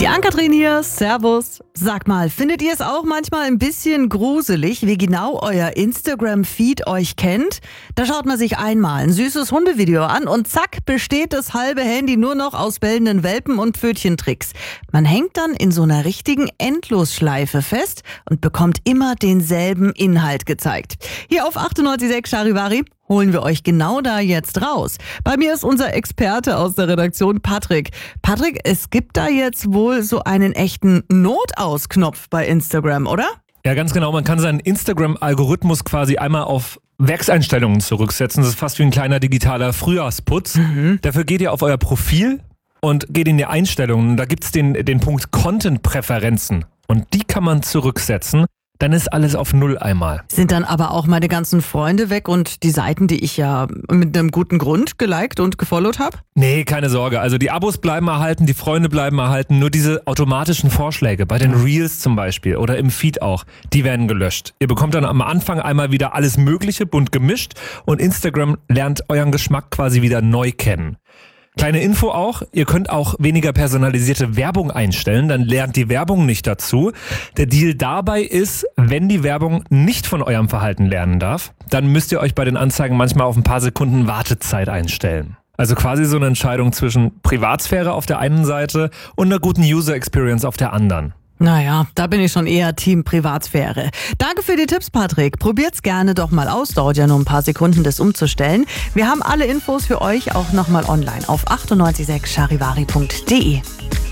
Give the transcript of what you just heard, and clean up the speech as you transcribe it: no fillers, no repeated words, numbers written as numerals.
Die Ann-Kathrin hier, Servus. Sag mal, findet ihr es auch manchmal ein bisschen gruselig, wie genau euer Instagram-Feed euch kennt? Da schaut man sich einmal ein süßes Hundevideo an und zack, besteht das halbe Handy nur noch aus bellenden Welpen und Pfötchentricks. Man hängt dann in so einer richtigen Endlosschleife fest und bekommt immer denselben Inhalt gezeigt. Hier auf 98.6 Charivari holen wir euch genau da jetzt raus. Bei mir ist unser Experte aus der Redaktion Patrick. Patrick, es gibt da jetzt wohl so einen echten Notausknopf bei Instagram, oder? Ja, ganz genau. Man kann seinen Instagram-Algorithmus quasi einmal auf Werkseinstellungen zurücksetzen. Das ist fast wie ein kleiner digitaler Frühjahrsputz. Dafür geht ihr auf euer Profil und geht in die Einstellungen. Da gibt's den Punkt Content-Präferenzen. Und die kann man zurücksetzen. Dann ist alles auf Null einmal. Sind dann aber auch meine ganzen Freunde weg und die Seiten, die ich ja mit einem guten Grund geliked und gefollowt habe? Nee, keine Sorge. Also die Abos bleiben erhalten, die Freunde bleiben erhalten. Nur diese automatischen Vorschläge, bei den Reels zum Beispiel oder im Feed auch, die werden gelöscht. Ihr bekommt dann am Anfang einmal wieder alles Mögliche bunt gemischt und Instagram lernt euren Geschmack quasi wieder neu kennen. Kleine Info auch, ihr könnt auch weniger personalisierte Werbung einstellen, dann lernt die Werbung nicht dazu. Der Deal dabei ist, wenn die Werbung nicht von eurem Verhalten lernen darf, dann müsst ihr euch bei den Anzeigen manchmal auf ein paar Sekunden Wartezeit einstellen. Also quasi so eine Entscheidung zwischen Privatsphäre auf der einen Seite und einer guten User Experience auf der anderen. Naja, da bin ich schon eher Team Privatsphäre. Danke für die Tipps, Patrick. Probiert's gerne doch mal aus. Dauert ja nur ein paar Sekunden, das umzustellen. Wir haben alle Infos für euch auch nochmal online auf 98.6charivari.de.